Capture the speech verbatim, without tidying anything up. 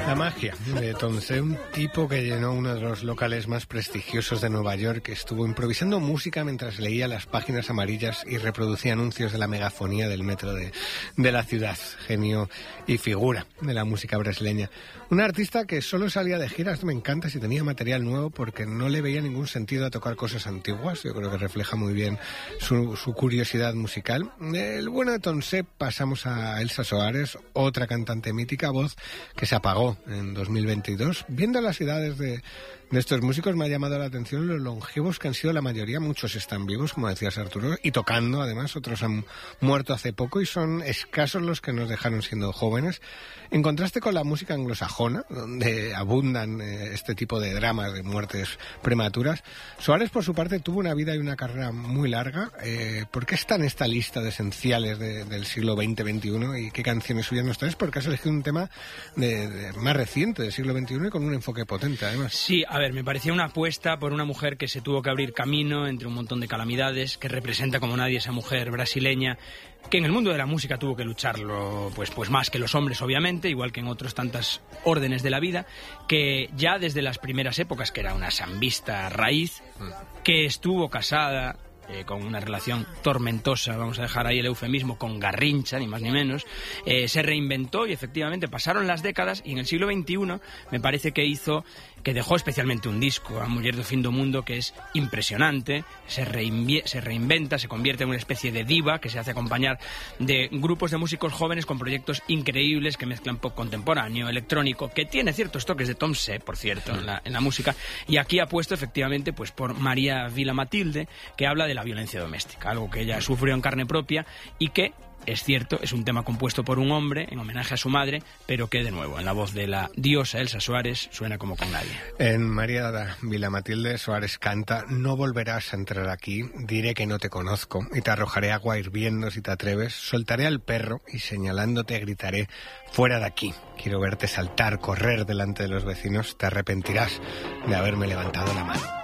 La magia de Tonsé, un tipo que llenó uno de los locales más prestigiosos de Nueva York, que estuvo improvisando música mientras leía las páginas amarillas y reproducía anuncios de la megafonía del metro de, de la ciudad. Genio y figura de la música brasileña. Un artista que solo salía de giras, me encanta si tenía material nuevo, porque no le veía ningún sentido a tocar cosas antiguas. Yo creo que refleja muy bien su, su curiosidad musical. El bueno de Tonsé pasamos a Elsa Soares, otra cantante mítica, voz que se apagó en dos mil veintidós. Viendo las edades de, de estos músicos me ha llamado la atención los longevos que han sido la mayoría. Muchos están vivos, como decías Arturo, y tocando además. Otros han muerto hace poco y son escasos los que nos dejaron siendo jóvenes. En contraste con la música anglosajona, donde abundan eh, este tipo de dramas de muertes prematuras, Soares por su parte tuvo una vida y una carrera muy larga. Eh, ¿Por qué está en esta lista de esenciales de, del siglo veinte veintiuno y qué canciones suyas nos traes? Porque has elegido un tema de, de más reciente del siglo veintiuno y con un enfoque potente además. Sí, a ver, me parecía una apuesta por una mujer que se tuvo que abrir camino entre un montón de calamidades, que representa como nadie esa mujer brasileña, que en el mundo de la música tuvo que lucharlo pues, pues más que los hombres, obviamente, igual que en otros tantas órdenes de la vida, que ya desde las primeras épocas, que era una sambista raíz, que estuvo casada Eh, con una relación tormentosa, vamos a dejar ahí el eufemismo, con Garrincha, ni más ni menos, eh, se reinventó y efectivamente pasaron las décadas y en el siglo veintiuno me parece que hizo, que dejó especialmente un disco, A Muller do Fin do Mundo, que es impresionante, se, reinvi- se reinventa, se convierte en una especie de diva que se hace acompañar de grupos de músicos jóvenes con proyectos increíbles que mezclan pop contemporáneo, electrónico, que tiene ciertos toques de Tonsé, por cierto, en la, en la música, y aquí ha puesto efectivamente pues por María Vila Matilde, que habla de la violencia doméstica, algo que ella sufrió en carne propia y que, es cierto, es un tema compuesto por un hombre en homenaje a su madre, pero que de nuevo, en la voz de la diosa Elsa Soares, suena como con nadie. En María Vila Matilde, Soares canta: no volverás a entrar aquí, diré que no te conozco y te arrojaré agua hirviendo si te atreves, soltaré al perro y señalándote gritaré: fuera de aquí, quiero verte saltar, correr delante de los vecinos, te arrepentirás de haberme levantado la mano.